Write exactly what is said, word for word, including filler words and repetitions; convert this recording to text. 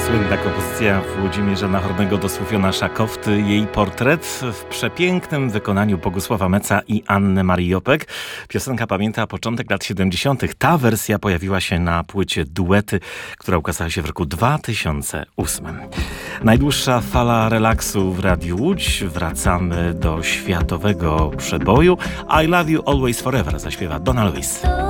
Słynna kompozycja Włodzimierza Nachornego do Słowiona Szakowty, jej portret w przepięknym wykonaniu Bogusława Meca i Anny Marii Jopek. Piosenka pamięta początek lat siedemdziesiątych. Ta wersja pojawiła się na płycie Duety, która ukazała się w roku dwa tysiące ósmym. Najdłuższa fala relaksu w Radiu Łódź. Wracamy do światowego przeboju. I Love You Always Forever zaśpiewa Donna Lewis.